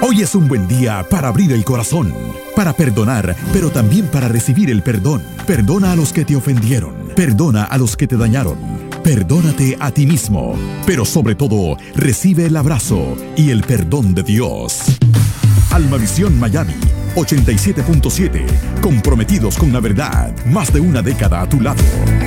Hoy es un buen día para abrir el corazón, para perdonar, pero también para recibir el perdón. Perdona a los que te ofendieron, perdona a los que te dañaron, perdónate a ti mismo, pero sobre todo, recibe el abrazo y el perdón de Dios. Almavisión Miami 87.7, comprometidos con la verdad, más de una década a tu lado.